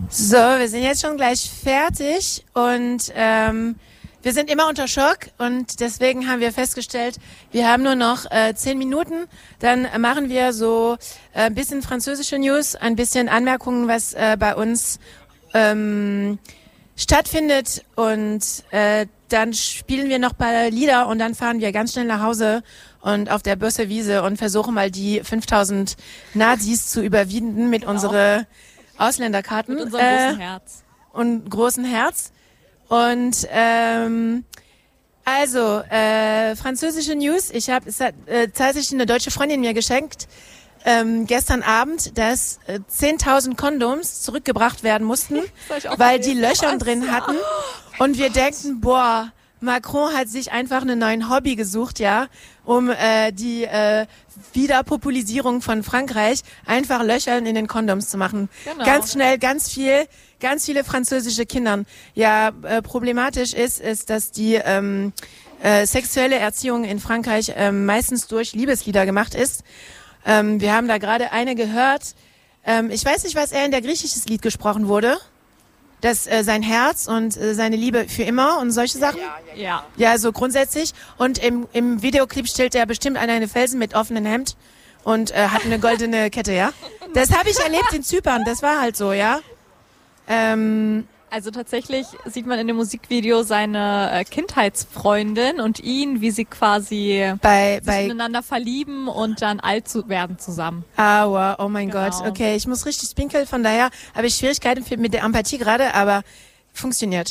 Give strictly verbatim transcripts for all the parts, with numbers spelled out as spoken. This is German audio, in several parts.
So, wir sind jetzt schon gleich fertig und ähm, wir sind immer unter Schock und deswegen haben wir festgestellt, wir haben nur noch äh, zehn Minuten. Dann machen wir so ein äh, bisschen französische News, ein bisschen Anmerkungen, was äh, bei uns ähm, stattfindet und äh, dann spielen wir noch ein paar Lieder und dann fahren wir ganz schnell nach Hause und auf der Bösse Wiese und versuchen mal die fünftausend Nazis zu überwinden mit genau. unseren Ausländerkarten. Mit unserem äh, großen Herz. Und großen Herz. Und ähm, also, äh, französische News. Ich habe es hat äh, tatsächlich eine deutsche Freundin mir geschenkt, ähm, gestern Abend, dass äh, zehntausend Kondoms zurückgebracht werden mussten, weil die Löcher was? drin hatten. Und wir denken, boah, Macron hat sich einfach einen neuen Hobby gesucht, ja, um äh, die äh, Wiederpopulisierung von Frankreich einfach Löcher in den Kondoms zu machen. Genau. Ganz schnell, ganz viel, ganz viele französische Kinder. Ja, äh, problematisch ist, ist, dass die ähm, äh, sexuelle Erziehung in Frankreich äh, meistens durch Liebeslieder gemacht ist. Ähm, wir haben da gerade eine gehört. Ähm, ich weiß nicht, was er in der griechisches Lied gesprochen wurde. Das äh, sein Herz und äh, seine Liebe für immer und solche Sachen. Ja, ja, ja. Ja, so grundsätzlich. Und im, im Videoclip stellt er bestimmt an einen Felsen mit offenem Hemd und äh, hat eine goldene Kette, ja. Das habe ich erlebt in Zypern, das war halt so, ja. Ähm, also tatsächlich sieht man in dem Musikvideo seine äh, Kindheitsfreundin und ihn, wie sie quasi bei, sich bei ineinander verlieben und dann alt zu werden zusammen. Aua, oh mein Genau. Gott. Okay, ich muss richtig pinkeln, von daher habe ich Schwierigkeiten mit der Empathie gerade, aber funktioniert.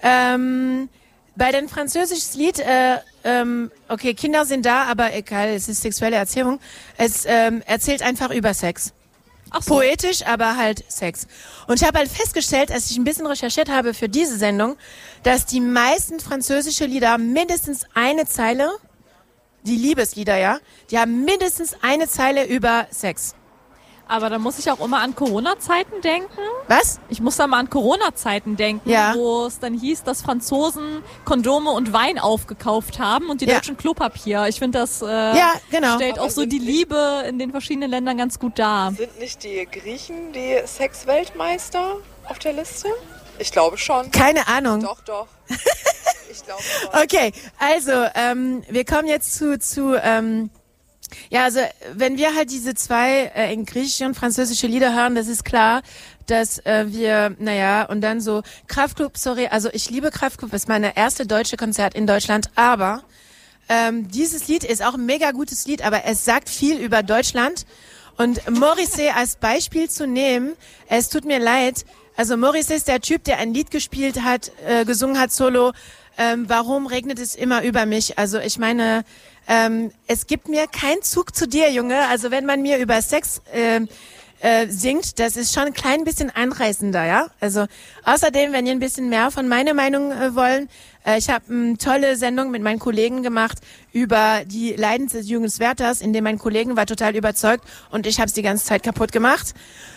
Ähm, bei dem französischen Lied, äh, ähm, okay, Kinder sind da, aber egal, es ist sexuelle Erziehung. Es ähm, erzählt einfach über Sex. Ach so. Poetisch, aber halt Sex. Und ich habe halt festgestellt, als ich ein bisschen recherchiert habe für diese Sendung, dass die meisten französische Lieder mindestens eine Zeile, die Liebeslieder, ja, die haben mindestens eine Zeile über Sex. Aber da muss ich auch immer an Corona-Zeiten denken. Was? Ich muss da mal an Corona-Zeiten denken, ja. wo es dann hieß, dass Franzosen Kondome und Wein aufgekauft haben und die ja. Deutschen Klopapier. Ich finde, das äh, ja, genau. stellt Aber auch so die Liebe in den verschiedenen Ländern ganz gut dar. Sind nicht die Griechen die Sexweltmeister auf der Liste? Ich glaube schon. Keine Ahnung. Doch, doch. Ich glaube schon. Okay, also ähm, wir kommen jetzt zu... zu ähm, ja, also wenn wir halt diese zwei äh, in griechische und französische Lieder hören, das ist klar, dass äh, wir, naja, und dann so Kraftklub, sorry, also ich liebe Kraftklub, das ist meine erste deutsche Konzert in Deutschland, aber ähm, dieses Lied ist auch ein mega gutes Lied, aber es sagt viel über Deutschland und Morrissey als Beispiel zu nehmen, es tut mir leid, also Morrissey ist der Typ, der ein Lied gespielt hat, äh, gesungen hat solo, ähm, warum regnet es immer über mich, also ich meine, Ähm, es gibt mir keinen Zug zu dir, Junge. Also wenn man mir über Sex äh, äh, singt, das ist schon ein klein bisschen einreißender, ja. Also außerdem, wenn ihr ein bisschen mehr von meiner Meinung äh, wollen, äh, ich habe eine tolle Sendung mit meinen Kollegen gemacht über die Leiden des Jürgens Werthers, in dem mein Kollege war total überzeugt und ich habe es die ganze Zeit kaputt gemacht.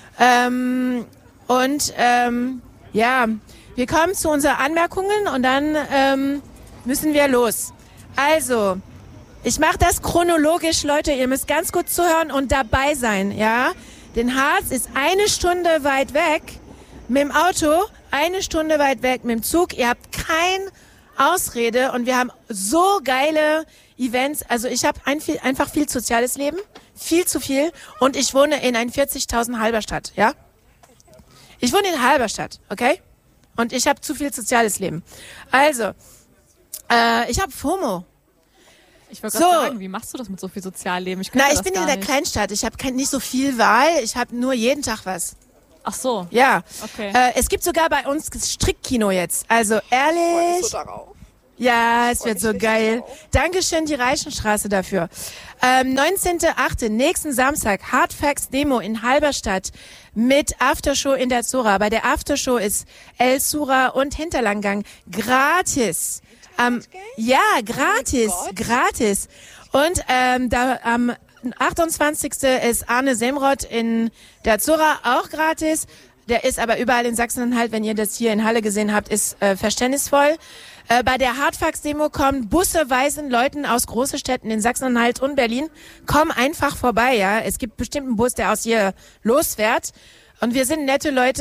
Ähm, und ähm, ja, wir kommen zu unseren Anmerkungen und dann ähm, müssen wir los. Also, ich mache das chronologisch, Leute. Ihr müsst ganz gut zuhören und dabei sein, ja? Den Harz ist eine Stunde weit weg mit dem Auto, eine Stunde weit weg mit dem Zug. Ihr habt keine Ausrede und wir haben so geile Events. Also ich habe ein viel, einfach viel soziales Leben, viel zu viel und ich wohne in ein vierzigtausend Halberstadt, ja? Ich wohne in Halberstadt, okay? Und ich habe zu viel soziales Leben. Also, äh, ich habe FOMO. Ich wollte so. gerade sagen, wie machst du das mit so viel Sozialleben? Ich Na, ich das bin gar in der nicht. Kleinstadt. Ich habe nicht so viel Wahl. Ich habe nur jeden Tag was. Ach so. Ja. Okay. Äh, es gibt sogar bei uns Strickkino jetzt. Also ehrlich. Ich so darauf. Ja, es Freu wird mich so richtig geil. drauf. Dankeschön, die Reichenstraße dafür. Ähm, neunzehnter achte nächsten Samstag, Hardfacts Demo in Halberstadt mit Aftershow in der Zora. Bei der Aftershow ist El Sura und Hinterlandgang gratis. Ähm, ja, gratis, Oh Gott. gratis. Und ähm, da am achtundzwanzigsten ist Arne Semrott in der Zora auch gratis. Der ist aber überall in Sachsen-Anhalt, wenn ihr das hier in Halle gesehen habt, ist äh, verständnisvoll. Äh, bei der Hardfacts-Demo kommen busseweisen Leuten aus großen Städten in Sachsen-Anhalt und Berlin. Komm einfach vorbei, ja. Es gibt bestimmt einen Bus, der aus hier losfährt. Und wir sind nette Leute.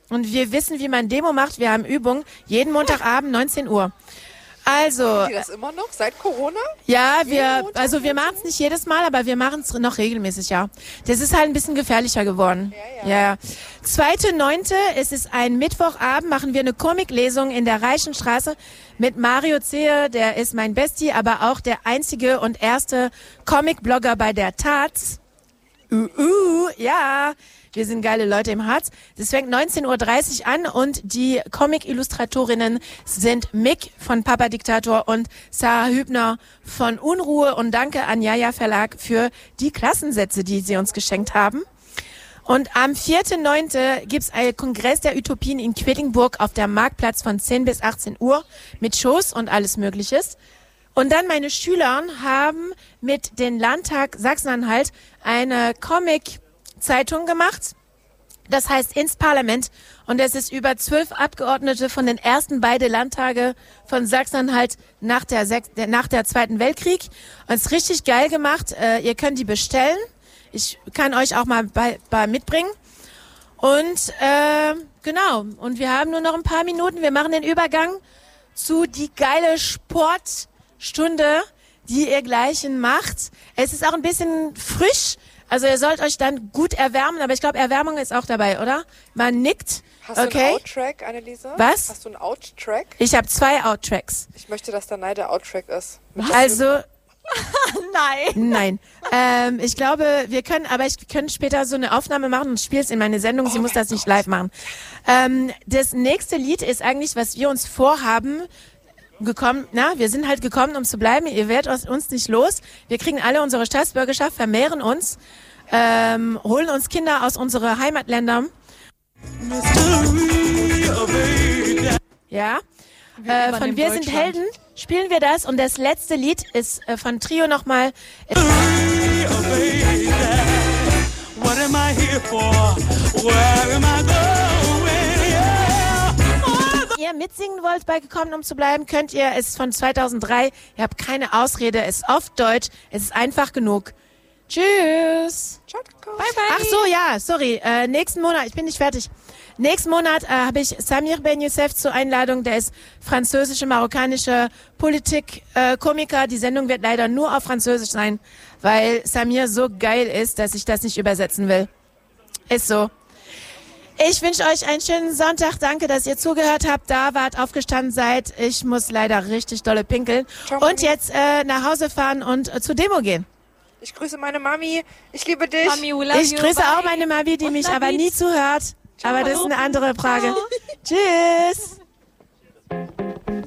und wir wissen, wie man Demo macht. Wir haben Übung jeden Montagabend neunzehn Uhr. Also, Machen die das immer noch seit Corona? ja, Jeden wir, Montag also wir machen es nicht jedes Mal, aber wir machen es noch regelmäßig, ja. Das ist halt ein bisschen gefährlicher geworden. Ja, ja. ja. Zweite Neunte, es ist ein Mittwochabend, machen wir eine Comic-Lesung in der Reichenstraße mit Mario Zehe, der ist mein Bestie, aber auch der einzige und erste Comic-Blogger bei der Taz. Uh, uh, ja. Wir sind geile Leute im Harz. Das fängt neunzehn Uhr dreißig an und die Comic-Illustratorinnen sind Mick von Papa Diktator und Sarah Hübner von Unruhe. Und danke an Jaja Verlag für die Klassensätze, die sie uns geschenkt haben. Und am vierten neunten gibt's einen Kongress der Utopien in Quedlinburg auf der Marktplatz von zehn bis achtzehn Uhr mit Shows und alles Mögliches. Und dann meine Schüler haben mit dem Landtag Sachsen-Anhalt eine Comic Zeitung gemacht. Das heißt ins Parlament und es ist über zwölf Abgeordnete von den ersten beiden Landtage von Sachsen-Anhalt nach der, Sech- nach der Zweiten Weltkrieg. Und es ist richtig geil gemacht. Äh, ihr könnt die bestellen. Ich kann euch auch mal bei, bei mitbringen. Und äh, genau. Und wir haben nur noch ein paar Minuten. Wir machen den Übergang zu die geile Sportstunde, die ihr gleichen macht. Es ist auch ein bisschen frisch. Also ihr sollt euch dann gut erwärmen, aber ich glaube, Erwärmung ist auch dabei, oder? Man nickt. Hast okay. du einen Outtrack, Anneliese? Was? Hast du einen Outtrack? Ich habe zwei Outtracks. Ich möchte, dass der Nein der Outtrack ist. Mit Also, Nein. nein. ähm, ich glaube, wir können, aber ich können später so eine Aufnahme machen und spiel's in meine Sendung. Sie Oh muss mein das nicht Gott. live machen. Ähm, das nächste Lied ist eigentlich, was wir uns vorhaben, gekommen, na, wir sind halt gekommen, um zu bleiben. Ihr werdet aus- uns nicht los. Wir kriegen alle unsere Staatsbürgerschaft, vermehren uns, ähm, holen uns Kinder aus unseren Heimatländern. Ja, äh, von übernehmen Wir sind Deutschland. Helden spielen wir das und das letzte Lied ist äh, von Trio nochmal. What am I here for? Where am I going? Yeah. Wenn ihr mitsingen wollt bei Gekommen, um zu bleiben, könnt ihr. Es ist von zweitausenddrei. Ihr habt keine Ausrede. Es ist auf Deutsch. Es ist einfach genug. Tschüss. Ciao. Bye, bye. Ach so, ja, sorry. Äh, nächsten Monat, ich bin nicht fertig. Nächsten Monat äh, habe ich Samir Ben Youssef zur Einladung. Der ist französische, marokkanische Politik-Komiker. Äh, Komiker. Die Sendung wird leider nur auf Französisch sein, weil Samir so geil ist, dass ich das nicht übersetzen will. Ist so. Ich wünsche euch einen schönen Sonntag. Danke, dass ihr zugehört habt, da wart, aufgestanden seid. Ich muss leider richtig dolle pinkeln. Ciao, Mami. Und jetzt äh, nach Hause fahren und äh, zur Demo gehen. Ich grüße meine Mami. Ich liebe dich. Mami, we love Ich you. grüße Bye. auch meine Mami, die Und mich Navid. aber nie zuhört. Aber das ist eine andere Frage. Tschüss.